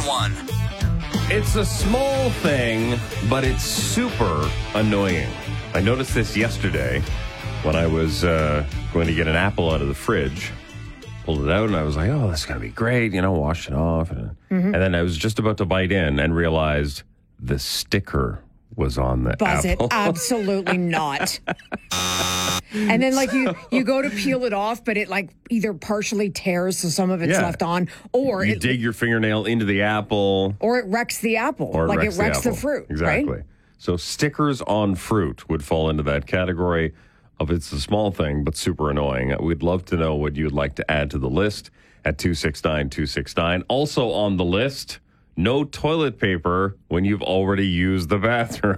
911. It's a small thing, but it's super annoying. I noticed this yesterday when I was going to get an apple out of the fridge. Pulled it out, and I was like, oh, that's going to be great. Wash it off. And then I was just about to bite in and realized the sticker was on the Buzz apple. it. Absolutely not. And then, you go to peel it off, but it, either partially tears, so some of it's left on, or you dig your fingernail into the apple. Or it wrecks the apple. Or it wrecks the fruit. Exactly. Right? So stickers on fruit would fall into that category of it's a small thing, but super annoying. We'd love to know what you'd like to add to the list at 269-269. Also on the list, no toilet paper when you've already used the bathroom.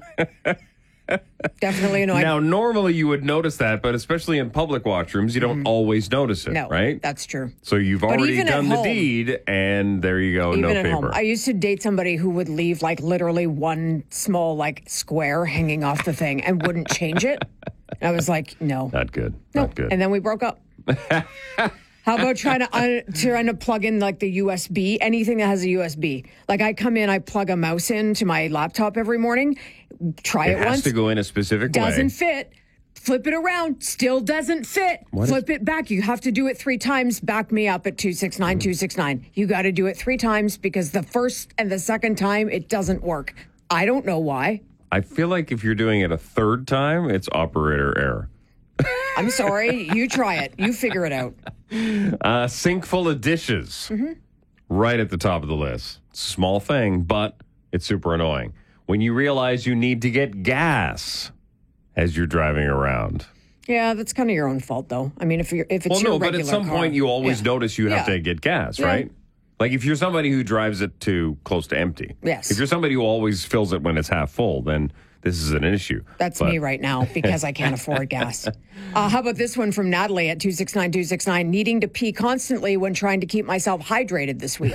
Definitely annoying. Now, normally you would notice that, but especially in public washrooms, you don't always notice it, No, right? that's true. So you've already even done at the home- deed, and there you go, Even no at paper. home. I used to date somebody who would leave literally one small square hanging off the thing and wouldn't change it. And I was like, no. Not good. No. Not good. And then we broke up. How about trying to plug in the USB, anything that has a USB? I come in, I plug a mouse into my laptop every morning, try it It has once. to go in a specific way. Doesn't fit. Flip it around, still doesn't fit. Flip it back. You have to do it 3 times. Back me up at 269-269. You got to do it 3 times because the first and the second time it doesn't work. I don't know why. I feel like if you're doing it a third time, it's operator error. I'm sorry. You try it. You figure it out. Sink full of dishes. Right at the top of the list. Small thing, but it's super annoying. When you realize you need to get gas as you're driving around. Yeah, that's kind of your own fault, though. I mean, if it's Well, your no, but regular at some car. point you always Yeah. notice you have Yeah. to get gas, Yeah. right? If you're somebody who drives it to close to empty. Yes. If you're somebody who always fills it when it's half full, then this is an issue. That's me right now because I can't afford gas. How about this one from Natalie at 269-269? Needing to pee constantly when trying to keep myself hydrated this week.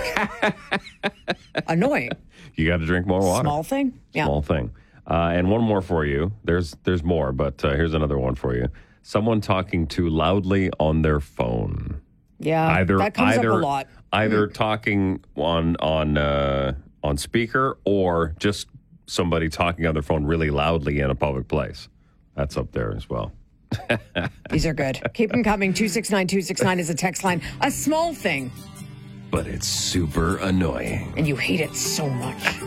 Annoying. You got to drink more water. Small thing. Yeah. Small thing. And one more for you. There's more, but here's another one for you. Someone talking too loudly on their phone. Yeah. That comes up a lot. Either talking on speaker or just somebody talking on their phone really loudly in a public place. That's up there as well. These are good. Keep them coming. 269-269 is a text line. A small thing. But it's super annoying. And you hate it so much.